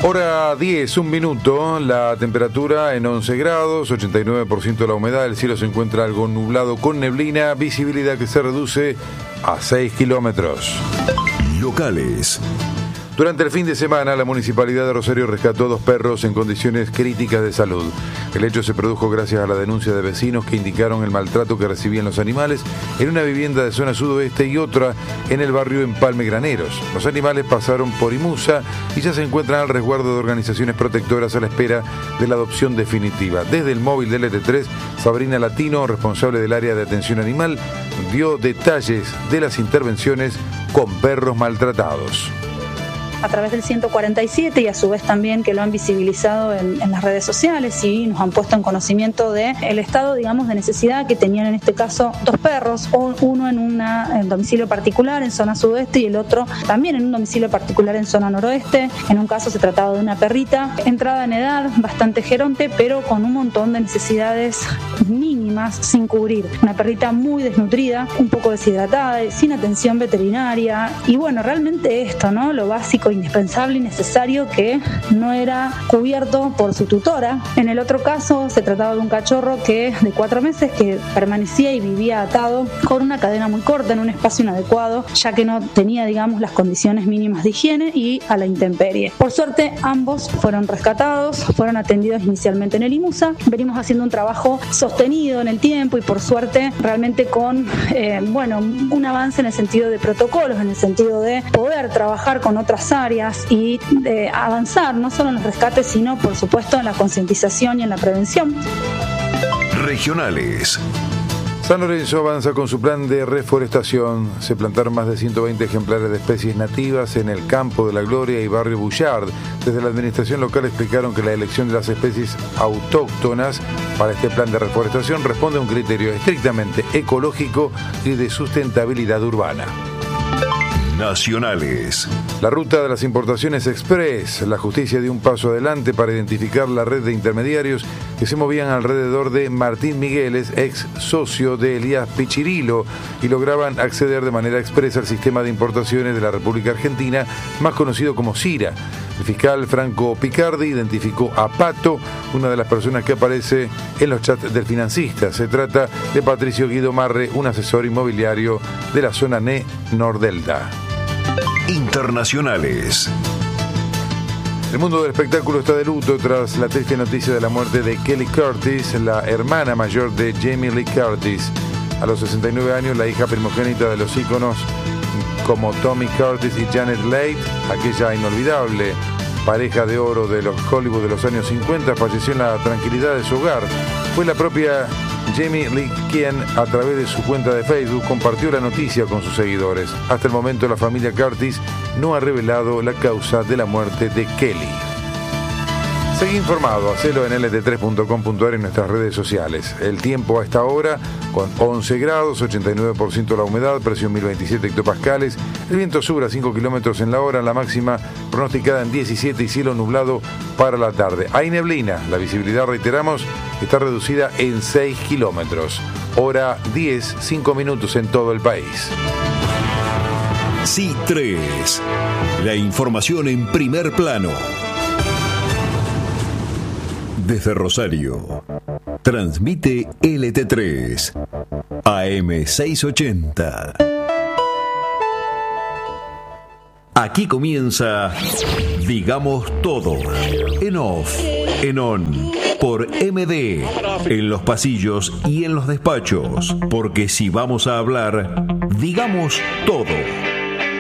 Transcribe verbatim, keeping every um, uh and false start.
Hora diez, un minuto, la temperatura en once grados, ochenta y nueve por ciento la humedad, el cielo se encuentra algo nublado con neblina, visibilidad que se reduce a seis kilómetros. Locales. Durante el fin de semana, la Municipalidad de Rosario rescató dos perros en condiciones críticas de salud. El hecho se produjo gracias a la denuncia de vecinos que indicaron el maltrato que recibían los animales en una vivienda de zona sudoeste y otra en el barrio Empalme Graneros. Los animales pasaron por IMUSA y ya se encuentran al resguardo de organizaciones protectoras a la espera de la adopción definitiva. Desde el móvil de L T tres, Sabrina Latino, responsable del área de atención animal, dio detalles de las intervenciones con perros maltratados. A través del ciento cuarenta y siete y a su vez también que lo han visibilizado en, en las redes sociales y nos han puesto en conocimiento de el estado, digamos, de necesidad que tenían en este caso dos perros, uno en un domicilio particular en zona sudeste y el otro también en un domicilio particular en zona noroeste. En un caso se trataba de una perrita entrada en edad, bastante geronte, pero con un montón de necesidades mínimas sin cubrir. Una perrita muy desnutrida, un poco deshidratada, sin atención veterinaria y bueno, realmente esto, ¿no? Lo básico, indispensable y necesario que no era cubierto por su tutora. En el otro caso se trataba de un cachorro que de cuatro meses que permanecía y vivía atado con una cadena muy corta en un espacio inadecuado, ya que no tenía, digamos, las condiciones mínimas de higiene y a la intemperie. Por suerte, ambos fueron rescatados, fueron atendidos inicialmente en el IMUSA. Venimos haciendo un trabajo sostenido en el tiempo y por suerte realmente con eh, bueno, un avance en el sentido de protocolos, en el sentido de poder trabajar con otras áreas y de avanzar no solo en los rescates, sino por supuesto en la concientización y en la prevención. Regionales. San Lorenzo avanza con su plan de reforestación. Se plantaron más de ciento veinte ejemplares de especies nativas en el Campo de la Gloria y Barrio Bullard. Desde la administración local explicaron que la elección de las especies autóctonas para este plan de reforestación responde a un criterio estrictamente ecológico y de sustentabilidad urbana. Nacionales. La ruta de las importaciones express. La justicia dio un paso adelante para identificar la red de intermediarios que se movían alrededor de Martín Migueles, ex socio de Elías Pichirilo, y lograban acceder de manera expresa al sistema de importaciones de la República Argentina, más conocido como CIRA. El fiscal Franco Picardi identificó a Pato, una de las personas que aparece en los chats del financista. Se trata de Patricio Guido Marre, un asesor inmobiliario de la zona N E Nordelta. Internacionales. El mundo del espectáculo está de luto tras la triste noticia de la muerte de Kelly Curtis, la hermana mayor de Jamie Lee Curtis. A los sesenta y nueve años, la hija primogénita de los íconos como Tommy Curtis y Janet Leigh, aquella inolvidable pareja de oro de los Hollywood de los años cincuenta, falleció en la tranquilidad de su hogar. Fue la propia Jamie Lee quien, a través de su cuenta de Facebook, compartió la noticia con sus seguidores. Hasta el momento, la familia Curtis no ha revelado la causa de la muerte de Kelly. Seguí informado, hacelo en L T tres punto com punto a r en nuestras redes sociales. El tiempo a esta hora, con once grados, ochenta y nueve por ciento la humedad, presión mil veintisiete hectopascales, el viento sur a cinco kilómetros en la hora, la máxima pronosticada en diecisiete y cielo nublado para la tarde. Hay neblina, la visibilidad, reiteramos, está reducida en seis kilómetros. Hora diez, cinco minutos en todo el país. C tres, la información en primer plano. Desde Rosario, transmite L T tres, A M seiscientos ochenta. Aquí comienza Digamos Todo, en off, en on, por M D, en los pasillos y en los despachos, porque si vamos a hablar, digamos todo.